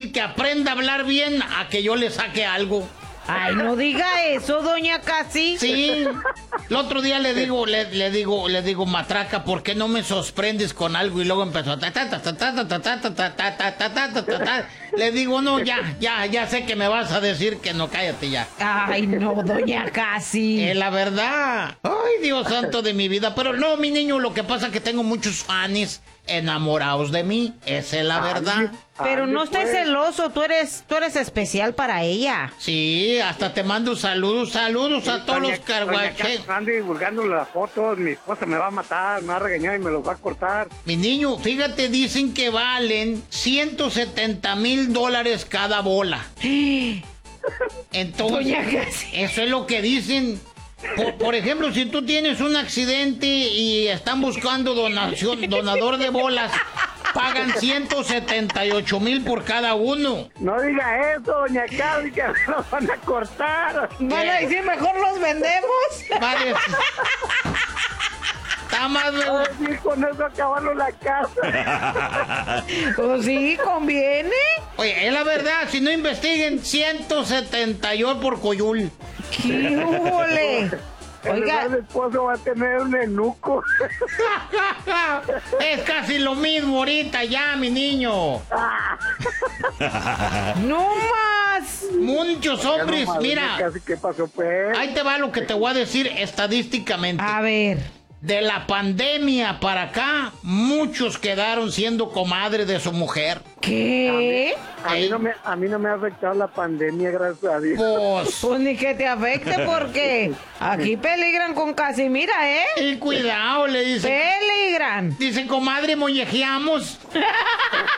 fácil que aprenda a hablar bien a que yo le saque algo. Ay, no diga eso, doña Casi. Sí. El otro día le digo, matraca, ¿por qué no me sorprendes con algo? Y luego empezó. Le digo, no, ya sé que me vas a decir que no, cállate ya. Ay, no, doña Casi. La verdad. Ay, Dios santo de mi vida. Pero no, mi niño, lo que pasa es que tengo muchos fans enamorados de mí. Esa es la verdad. Pero no estés celoso, tú eres especial para ella. Sí, hasta te mando saludos a todos los carguaches. Ando divulgando las fotos, mi esposa me va a matar, me va a regañar y me los va a cortar. Mi niño, fíjate, dicen que valen $170,000 cada bola. Entonces, eso es lo que dicen. Por ejemplo, si tú tienes un accidente y están buscando donador de bolas, pagan 178,000 por cada uno. No diga eso, doña Casi, que me los van a cortar. Van a decir, mejor los vendemos. Vale. Está más de... Sí, con eso acabaron la casa. Pues sí, conviene. Oye, es la verdad, si no investiguen, 178 por coyul. ¡Qué húbole! Oiga, el esposo va a tener un eunuco. Es casi lo mismo ahorita ya, mi niño. ¡No más! Muchos hombres, No, mira. Casi, ¿qué pasó, pues? Ahí te va lo que te voy a decir estadísticamente. A ver. De la pandemia para acá, muchos quedaron siendo comadre de su mujer. ¿Qué? A mí no me ha afectado la pandemia, gracias a Dios. Pues ni que te afecte, porque aquí peligran con Casimira, ¿eh? Y cuidado, le dicen. Peligran. Dicen, comadre, mollejeamos.